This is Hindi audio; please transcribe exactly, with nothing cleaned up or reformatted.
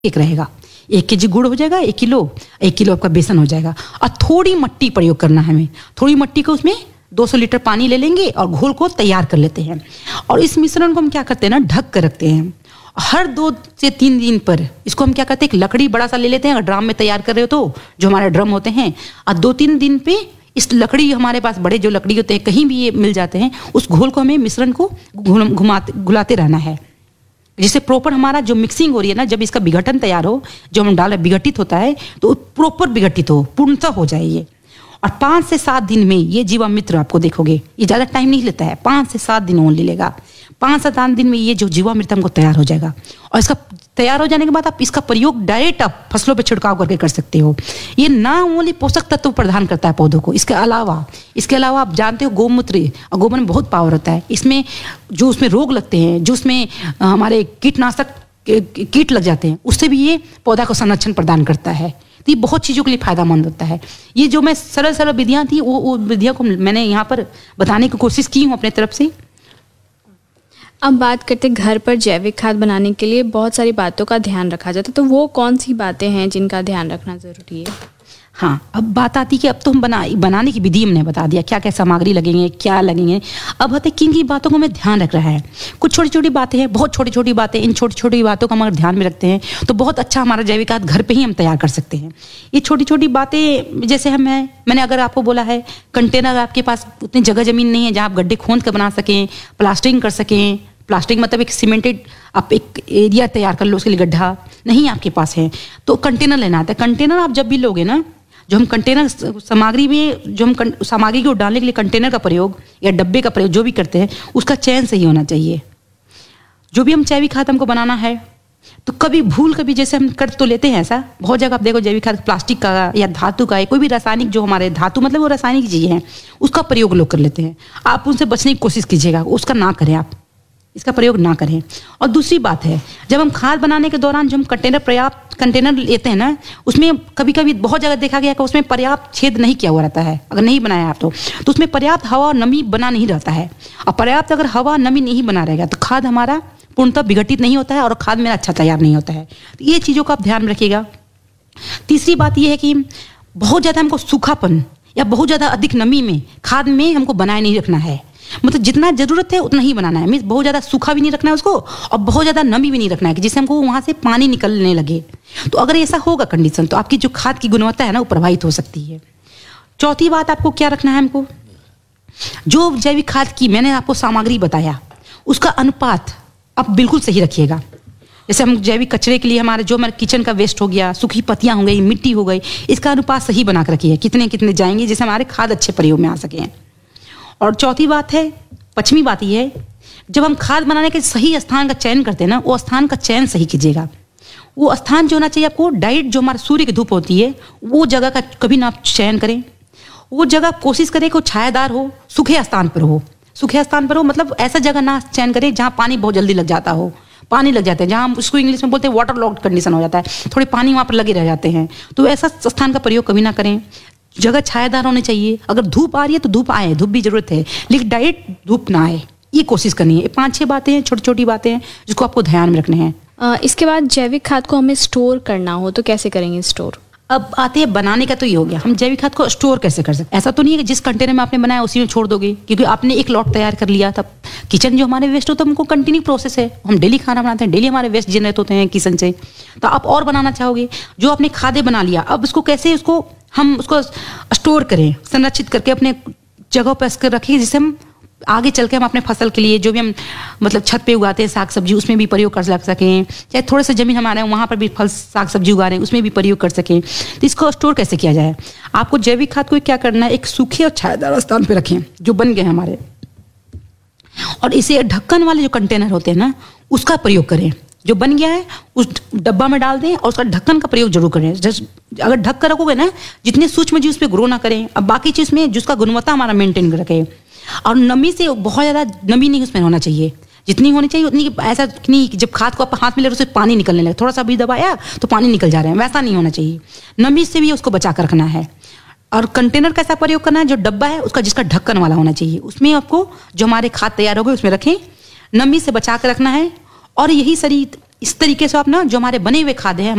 एक रहेगा, एक केजी गुड़ हो जाएगा, एक किलो एक किलो आपका बेसन हो जाएगा। और थोड़ी मट्टी प्रयोग करना है हमें, थोड़ी मट्टी को उसमें दो सौ लीटर पानी ले लेंगे और घोल को तैयार कर लेते हैं। और इस मिश्रण को हम क्या करते हैं ना, ढक कर रखते हैं। हर दो से तीन दिन पर इसको हम क्या करते हैं, एक लकड़ी बड़ा सा ले लेते हैं, अगर ड्राम में तैयार कर रहे हो तो, जो हमारे ड्रम होते हैं, और दो तीन दिन पे इस लकड़ी, हमारे पास बड़े जो लकड़ी होते हैं कहीं भी ये मिल जाते हैं, उस घोल को हमें मिश्रण को घुमाते घुलाते रहना है, जिससे प्रॉपर हमारा जो मिक्सिंग हो रही है ना, जब इसका विघटन तैयार हो, जो हम डाले विघटित होता है, तो प्रॉपर विघटित हो, पूर्णतः हो जाए ये। और पाँच से सात दिन में ये जीवामृत आपको देखोगे, ये ज़्यादा टाइम नहीं लेता है, पाँच से सात दिन ओनली लेगा। पाँच से सात दिन में ये जो जीवामृत हमको तैयार हो जाएगा। और इसका तैयार हो जाने के बाद आप इसका प्रयोग डायरेक्ट आप फसलों पे छिड़काव करके कर सकते हो। ये ना ओनली पोषक तत्व प्रदान करता है पौधों को, इसके अलावा इसके अलावा आप जानते हो गोमूत्र और गोबर में बहुत पावर होता है। इसमें जो उसमें रोग लगते हैं, जो उसमें हमारे कीटनाशक कीट लग जाते हैं, उससे भी ये पौधा को संरक्षण प्रदान करता है। तो ये बहुत चीज़ों के लिए फायदेमंद होता है। ये जो मैं सरल सरल विधियाँ थी, वो वो विधियों को मैंने यहाँ पर बताने की कोशिश की हूँ अपने तरफ से। अब बात करते हैं घर पर जैविक खाद बनाने के लिए बहुत सारी बातों का ध्यान रखा जाता है, तो वो कौन सी बातें हैं जिनका ध्यान रखना ज़रूरी है? हाँ, अब बात आती है कि अब तो हम बना बनाने की विधि हमने बता दिया, क्या क्या सामग्री लगेंगे, क्या लगेंगे। अब आते किन की बातों को हमें ध्यान रख रहा है। कुछ छोटी छोटी बातें हैं, बहुत छोटी छोटी बातें, इन छोटी छोटी बातों को हम अगर ध्यान में रखते हैं तो बहुत अच्छा हमारा जैविक खाद घर पे ही हम तैयार कर सकते हैं। ये छोटी छोटी बातें जैसे हम हैं, मैंने अगर आपको बोला है कंटेनर, आपके पास उतनी जगह जमीन नहीं है जहाँ आप गड्ढे खोद कर बना सकें, प्लास्टरिंग कर सकें। प्लास्टिक मतलब एक सीमेंटेड आप एक एरिया तैयार कर लो, उसके लिए गड्ढा नहीं आपके पास है तो कंटेनर लेना आता है। कंटेनर आप जब भी लोगे ना, जो हम कंटेनर सामग्री में जो हम सामग्री को डालने के लिए कंटेनर का प्रयोग या डब्बे का प्रयोग जो भी करते हैं, उसका चयन सही होना चाहिए। जो भी हम जैविक खाद हमको बनाना है तो कभी भूल कभी जैसे हम कर तो लेते हैं ऐसा, बहुत जगह आप देखो जैविक खाद प्लास्टिक का या धातु का है, कोई भी रासायनिक, जो हमारे धातु मतलब वो रासायनिक चीज़ें हैं, उसका प्रयोग लोग कर लेते हैं। आप उनसे बचने की कोशिश कीजिएगा, उसका ना करें, आप इसका प्रयोग ना करें। और दूसरी बात है, जब हम खाद बनाने के दौरान जो हम कंटेनर पर्याप्त कंटेनर लेते हैं ना, उसमें कभी कभी बहुत जगह देखा गया कि उसमें पर्याप्त छेद नहीं किया हुआ रहता है। अगर नहीं बनाया आप तो तो उसमें पर्याप्त हवा और नमी बना नहीं रहता है। और पर्याप्त अगर हवा नमी नहीं बना रहेगा तो खाद हमारा पूर्णतः विघटित नहीं होता है और खाद मेरा अच्छा तैयार नहीं होता है। तो ये चीज़ों का आप ध्यान रखिएगा। तीसरी बात ये है कि बहुत ज़्यादा हमको सूखापन या बहुत ज़्यादा अधिक नमी में खाद में हमको बनाए नहीं रखना है। मतलब जितना जरूरत है उतना ही बनाना है, मीन्स बहुत ज़्यादा सूखा भी नहीं रखना है उसको और बहुत ज़्यादा नमी भी नहीं रखना है कि जिससे हमको वहाँ से पानी निकलने लगे। तो अगर ऐसा होगा कंडीशन तो आपकी जो खाद की गुणवत्ता है ना वो प्रभावित हो सकती है। चौथी बात आपको क्या रखना है, हमको जो जैविक खाद की मैंने आपको सामग्री बताया उसका अनुपात आप बिल्कुल सही रखिएगा। जैसे हम जैविक कचरे के लिए हमारे जो हमारे किचन का वेस्ट हो गया, सूखी पत्तियाँ हो गई, मिट्टी हो गई, इसका अनुपात सही बना कर रखिए, कितने कितने जाएंगे जिससे हमारे खाद अच्छे प्रयोग में आ सकें। और चौथी बात है, पश्चिमी बात ये है, जब हम खाद बनाने के सही स्थान का चयन करते हैं ना, वो स्थान का चयन सही कीजिएगा। वो स्थान जो होना चाहिए आपको डायरेक्ट जो हमारे सूर्य की धूप होती है वो जगह का कभी ना आप चयन करें। वो जगह कोशिश करें कि छायादार हो, सूखे स्थान पर हो। सूखे स्थान पर हो मतलब ऐसा जगह ना चयन करें जहाँ पानी बहुत जल्दी लग जाता हो, पानी लग जाते हैं, जहाँ हम उसको इंग्लिश में बोलते हैं वाटर लॉक्ड कंडीशन हो जाता है, थोड़े पानी वहाँ पर लगे रह जाते हैं। तो ऐसा स्थान का प्रयोग कभी ना करें। जगह छायादार होनी चाहिए। अगर धूप आ रही है तो धूप आए, धूप भी जरूरत है, लेकिन डायरेक्ट धूप ना आए, ये कोशिश करनी है। पांच छह बातें हैं, छोटी छोटी बातें हैं जिसको आपको ध्यान में रखने हैं। आ, इसके बाद जैविक खाद को हमें स्टोर करना हो तो कैसे करेंगे स्टोर? अब आते हैं बनाने का, तो ये हो गया हम जैविक खाद को स्टोर कैसे कर सकते हैं। ऐसा तो नहीं है कि जिस कंटेनर में आपने बनाया उसी में छोड़ दोगे, क्योंकि आपने एक लॉट तैयार कर लिया था। किचन जो हमारे वेस्ट होता है हमको कंटिन्यू प्रोसेस है, हम डेली खाना बनाते हैं, डेली हमारे वेस्ट जनरेट होते हैं किचन से। तो आप और बनाना चाहोगे, जो आपने खादे बना लिया, अब उसको कैसे उसको हम उसको स्टोर करें, संरक्षित करके अपने जगह पर रखें, जिससे हम आगे चल के हम अपने फसल के लिए जो भी हम मतलब छत पे उगाते हैं साग सब्जी, उसमें भी प्रयोग कर सकें। चाहे थोड़े से जमीन हमारे वहाँ पर भी फल साग सब्जी उगा रहे हैं, उसमें भी प्रयोग कर सकें। तो इसको स्टोर कैसे किया जाए, आपको जैविक खाद को क्या करना है, एक सूखे और छायादार स्थान पर रखें जो बन गए हमारे, और इसे ढक्कन वाले जो कंटेनर होते हैं ना उसका प्रयोग करें। जो बन गया है उस डब्बा में डाल दें और उसका ढक्कन का प्रयोग जरूर करें। जस्ट अगर ढक कर रखोगे ना, जितने सूक्ष्म जीव उस पर ग्रो ना करें, अब बाकी चीज़ में जिसका गुणवत्ता हमारा मेंटेन रखें। और नमी से बहुत ज़्यादा नमी नहीं उसमें होना चाहिए, जितनी होनी चाहिए उतनी। ऐसा नहीं जब खाद को आप हाथ में ले उससे पानी निकलने लगे, थोड़ा सा भी दबाया तो पानी निकल जा रहे हैं, वैसा नहीं होना चाहिए। नमी से भी उसको बचा कर रखना है। और कंटेनर कैसा प्रयोग करना है, जो डब्बा है उसका जिसका ढक्कन वाला होना चाहिए, उसमें आपको जो हमारे खाद तैयार हो गए उसमें रखें, नमी से बचा कर रखना है। और यही सही इस तरीके से आप ना जो हमारे बने हुए खाद्य है